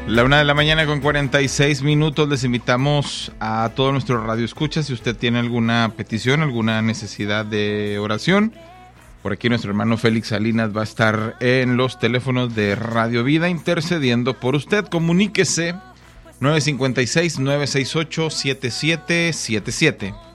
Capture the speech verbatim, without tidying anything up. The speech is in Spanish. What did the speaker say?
La una de la mañana con cuarenta y seis minutos. Les invitamos a todos nuestros radioescuchas. Si usted tiene alguna petición, alguna necesidad de oración, por aquí nuestro hermano Félix Salinas va a estar en los teléfonos de Radio Vida intercediendo por usted. Comuníquese nueve cinco seis, nueve seis ocho, siete siete siete siete.